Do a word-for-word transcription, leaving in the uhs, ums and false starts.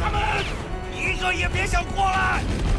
他们，一个也别想过来！